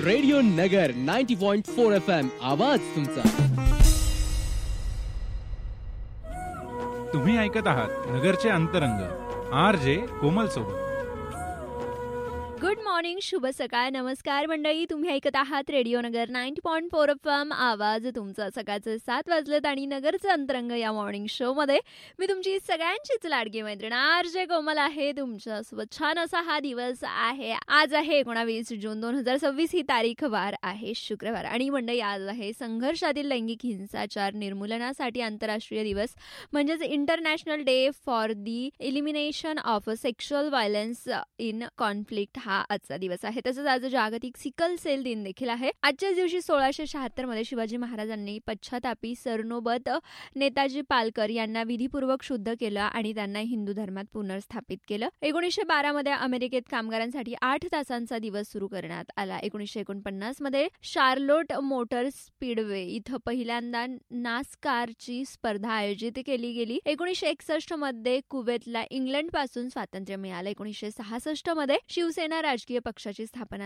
Radio नगर 90.4 FM आवाज तुमचा. तुम्ही ऐकत आहात नगरचे अंतरंग RJ कोमल सोबत. गुड मॉर्निंग, शुभ सकाळ, नमस्कार मंडळी. तुम्ही ऐकत आहात रेडिओ नगर 90.4 FM आवाज तुमचा. सकाळचे 7 वाजलेत आणि नगरचं अंतरंग या मॉर्निंग शो मध्ये मी तुमची सगळ्यांचीच लाडकी मैत्रीण RJ कोमल आहे तुमच्यासोबत. छान असा हा दिवस आहे. आज आहे 19 जून 2026. ही तारीख वार आहे शुक्रवार. आणि मंडळी आज आहे संघर्षातील लैंगिक हिंसाचार निर्मूलनासाठी आंतरराष्ट्रीय दिवस, म्हणजेच international day for the elimination of sexual violence in conflict. हा आजचा दिवस आहे. तसंच आज जागतिक सिकल सेल दिन देखील आहे. आजच्याच दिवशी 1676 मध्ये शिवाजी महाराजांनी पश्चातापी सरनोबत नेताजी पालकर यांना विधिपूर्वक शुद्ध केलं आणि त्यांना हिंदू धर्मात पुनर्स्थापित केलं. 1912 मध्ये अमेरिकेत कामगारांसाठी 8 तासांचा दिवस सुरू करण्यात आला. 1949 मध्ये शार्लोट मोटर स्पीडवे इथं पहिल्यांदा नासकारची स्पर्धा आयोजित केली गेली. 1961 मध्ये कुवेतला इंग्लंड पासून स्वातंत्र्य मिळालं. 1966 मध्ये शिवसेना राजकीय पक्षाची स्थापना